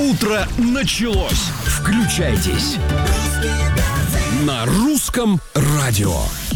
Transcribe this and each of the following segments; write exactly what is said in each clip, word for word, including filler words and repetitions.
Утро началось. Включайтесь. На русском радио.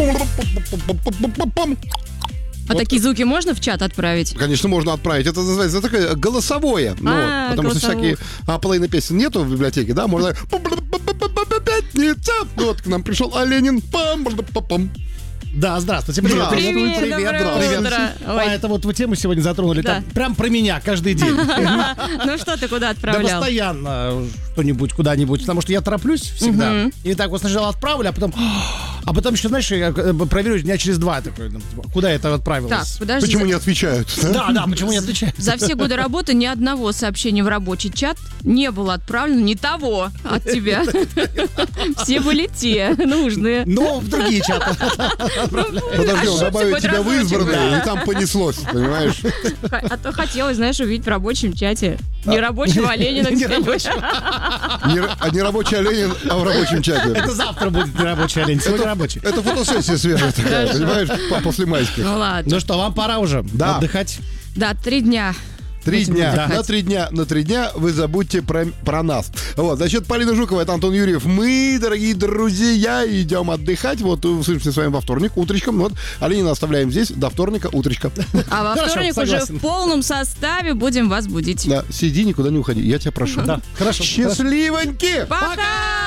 А вот такие звуки можно в чат отправить? Конечно, можно отправить. Это называется это такое голосовое. Ну, А, вот, потому голосовое. что всякие а, половины песен нету в библиотеке, да? Можно пятница. Ну, вот к нам пришел Оленин. Пам-пам-пам. Да, здравствуйте. Привет. Привет, привет, доброе привет. утро. А Ой. это вот вы тему сегодня затронули. Да. Там прям про меня каждый день. Ну что ты куда Да отправлял? постоянно что-нибудь куда-нибудь, потому что я тороплюсь всегда. Мгм. И так вот сначала отправлю, а потом... А потом еще, знаешь, я э, проверю дня через два такой, ну, типа, куда это Так, отправилось. подожди. Почему за- не отвечают? да? Да, да, почему не отвечают? За все годы работы ни одного сообщения в рабочий чат не было отправлено не того от тебя. Все были те нужные. Но в другие чаты. Подожди, он Ошибся добавил хоть тебя в разочек, избранные, да. и там понеслось, понимаешь? А то хотелось, знаешь, увидеть в рабочем чате. Не рабочего Ленина. Не где-нибудь. Не, р- а не рабочий Ленин, а в рабочем чате. Это завтра будет рабочий олень, сегодня рабочий. Это фотосессия свежая такая, понимаешь, по- после майских. Ну ладно. Ну что, вам пора уже Да. отдыхать. Да, три дня. Три Будем дня, отдыхать. на три дня, на три дня вы забудьте про, про нас. Вот, значит, Полина Жукова, это Антон Юрьев. Мы, дорогие друзья, идем отдыхать. Вот, услышимся с вами во вторник, утречком. Вот, Оленина оставляем здесь до вторника, утречка. А во Хорошо, вторник уже согласен. в полном составе будем вас будить. Да, сиди, никуда не уходи, я тебя прошу. Да, хорошо. Счастливоньки! Пока!